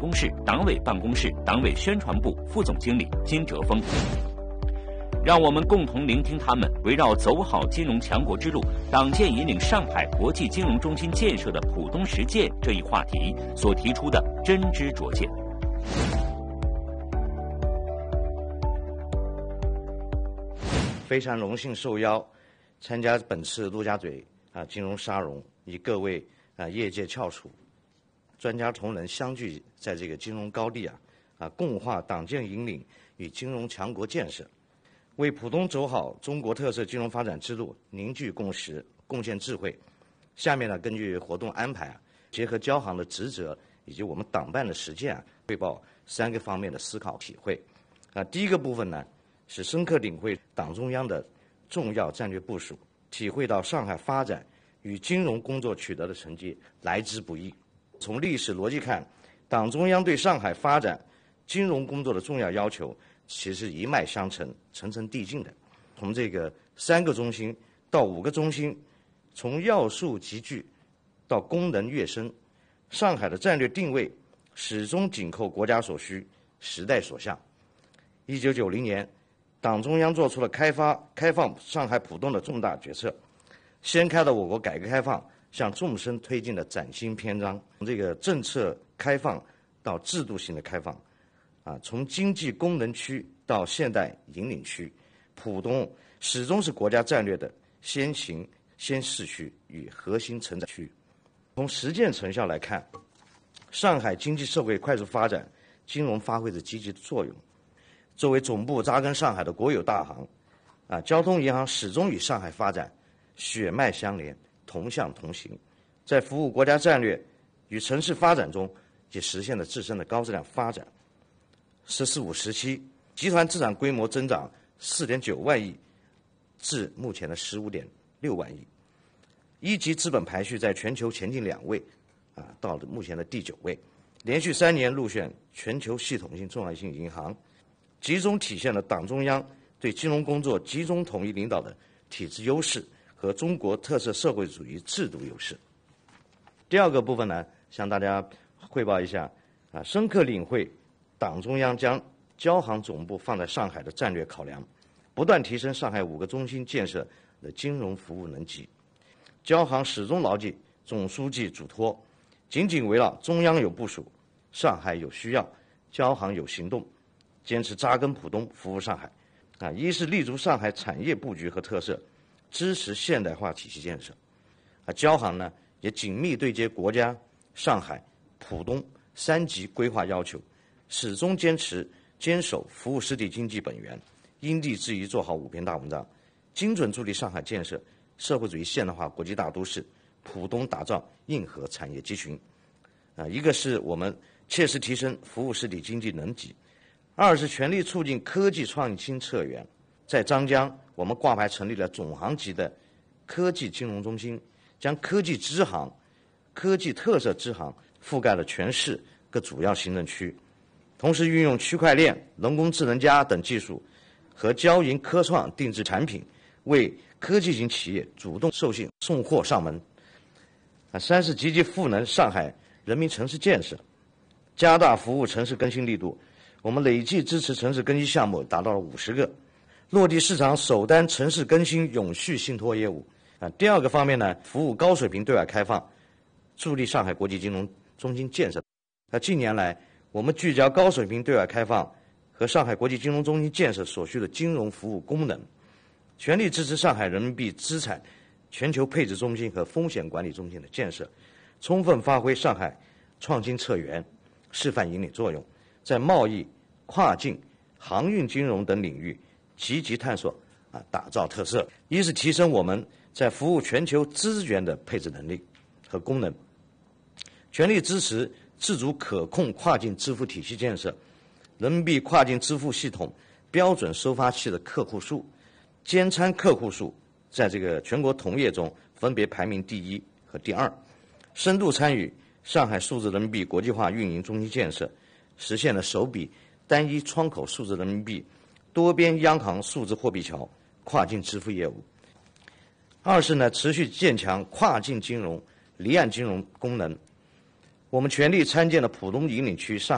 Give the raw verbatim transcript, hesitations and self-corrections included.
公室党委办公室党委宣传部副总经理金哲峰。让我们共同聆听他们围绕走好金融强国之路，党建引领上海国际金融中心建设的浦东实践这一话题所提出的真知灼见。 非常荣幸受邀参加本次陆家嘴啊金融沙龙，与各位啊业界翘楚、专家同仁相聚在这个金融高地啊啊，共话党建引领与金融强国建设，为浦东走好中国特色金融发展之路凝聚共识、贡献智慧。下面呢，根据活动安排啊，结合交行的职责以及我们党办的实践啊，汇报三个方面的思考体会。啊，第一个部分呢，是深刻领会党中央的重要战略部署，体会到上海发展与金融工作取得的成绩来之不易。从历史逻辑看，党中央对上海发展金融工作的重要要求，其实一脉相承、层层递进的。从这个三个中心到五个中心，从要素集聚到功能跃升，上海的战略定位始终紧扣国家所需、时代所向。一九九零年，党中央做出了开发开放上海浦东的重大决策，掀开了我国改革开放向纵深推进的崭新篇章。从这个政策开放到制度性的开放，啊，从经济功能区到现代引领区，浦东始终是国家战略的先行先试区与核心成长区。从实践成效来看，上海经济社会快速发展，金融发挥着积极的作用。作为总部扎根上海的国有大行，啊，交通银行始终与上海发展血脉相连、同向同行，在服务国家战略与城市发展中，也实现了自身的高质量发展。“十四五”时期，集团资产规模增长四点九万亿，至目前的十五点六万亿。一级资本排序在全球前进两位，啊，到了目前的第九位，连续三年入选全球系统性重要性银行。集中体现了党中央对金融工作集中统一领导的体制优势和中国特色社会主义制度优势。第二个部分呢，向大家汇报一下啊，深刻领会党中央将交行总部放在上海的战略考量，不断提升上海五个中心建设的金融服务能级。交行始终牢记总书记嘱托，紧紧围绕中央有部署，上海有需要，交行有行动，坚持扎根浦东，服务上海。啊，一是立足上海产业布局和特色，支持现代化体系建设。啊，交行呢也紧密对接国家、上海、浦东三级规划要求，始终坚持坚守服务实体经济本源，因地制宜做好五篇大文章，精准助力上海建设社会主义现代化国际大都市，浦东打造硬核产业集群。啊，一个是我们切实提升服务实体经济能级。二是全力促进科技创新策源，在张江，我们挂牌成立了总行级的科技金融中心，将科技支行、科技特色支行覆盖了全市各主要行政区，同时运用区块链、人工智能加等技术和交银科创定制产品，为科技型企业主动授信送货上门。啊，三是积极赋能上海人民城市建设，加大服务城市更新力度。我们累计支持城市更新项目达到了五十个，落地市场首单城市更新永续信托业务。啊，第二个方面呢，服务高水平对外开放，助力上海国际金融中心建设。那近年来，我们聚焦高水平对外开放和上海国际金融中心建设所需的金融服务功能，全力支持上海人民币资产全球配置中心和风险管理中心的建设，充分发挥上海创新策源、示范引领作用。在贸易、跨境、航运金融等领域积极探索啊，打造特色。一是提升我们在服务全球资源的配置能力和功能，全力支持自主可控跨境支付体系建设，人民币跨境支付系统标准收发器的客户数、兼参客户数在这个全国同业中分别排名第一和第二，深度参与上海数字人民币国际化运营中心建设，实现了首笔单一窗口数字人民币多边央行数字货币桥跨境支付业务。二是呢，持续建强跨境金融、离岸金融功能。我们全力参建了浦东引领区上